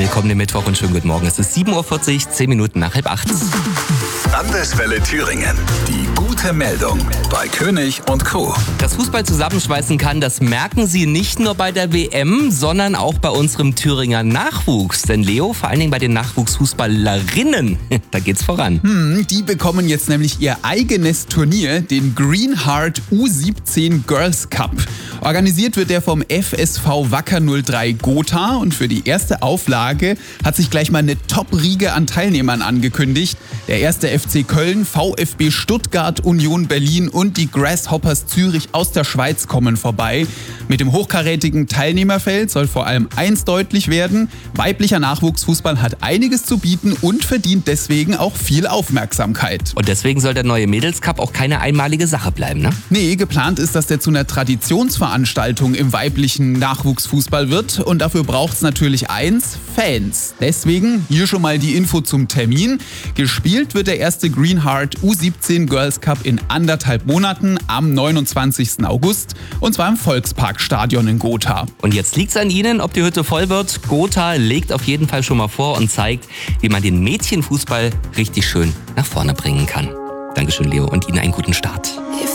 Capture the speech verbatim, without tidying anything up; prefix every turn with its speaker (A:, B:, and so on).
A: willkommen im Mittwoch und schönen guten Morgen. Es ist sieben Uhr vierzig, zehn Minuten nach halb acht.
B: Landeswelle Thüringen. Die gute Meldung bei König und Co.
A: Dass Fußball zusammenschweißen kann, das merken Sie nicht nur bei der W M, sondern auch bei unserem Thüringer Nachwuchs. Denn Leo, vor allen Dingen bei den Nachwuchsfußballerinnen, da geht's voran.
C: Hm, die bekommen jetzt nämlich ihr eigenes Turnier, den Greenheart U siebzehn Girls Cup. Organisiert wird der vom F S V Wacker null drei Gotha und für die erste Auflage hat sich gleich mal eine Top-Riege an Teilnehmern angekündigt. Der erste F C Köln, VfB Stuttgart, Union Berlin und die Grasshoppers Zürich aus der Schweiz kommen vorbei. Mit dem hochkarätigen Teilnehmerfeld soll vor allem eins deutlich werden: weiblicher Nachwuchsfußball hat einiges zu bieten und verdient deswegen auch viel Aufmerksamkeit.
A: Und deswegen soll der neue Mädels Cup auch keine einmalige Sache bleiben, ne?
C: Nee, geplant ist, dass der zu einer Traditionsveranstaltung im weiblichen Nachwuchsfußball wird. Und dafür braucht es natürlich eins: Fans. Deswegen hier schon mal die Info zum Termin. Gespielt wird der erste Greenheart U siebzehn Girls Cup in anderthalb Monaten am neunundzwanzigsten August. Und zwar im Volksparkstadion in Gotha.
A: Und jetzt liegt's an Ihnen, ob die Hütte voll wird. Gotha legt auf jeden Fall schon mal vor und zeigt, wie man den Mädchenfußball richtig schön nach vorne bringen kann. Dankeschön, Leo, und Ihnen einen guten Start.